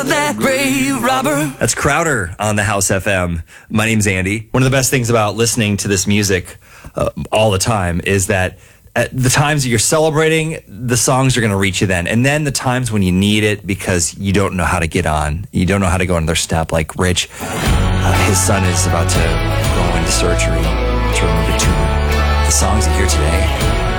That grave robber. That's Crowder on the House FM. My name's Andy. One of the best things about listening to this music all the time is that at the times that you're celebrating, the songs are going to reach you then. And then the times when you need it because you don't know how to get on. You don't know how to go on their step. Like Rich, his son is about to go into surgery to remove a tumor. The songs you hear today